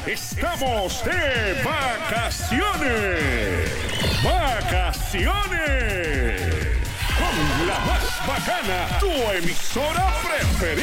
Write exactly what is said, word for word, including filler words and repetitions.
estamos de vacaciones. Vacaciones. Con la más bacana, tu emisora preferida.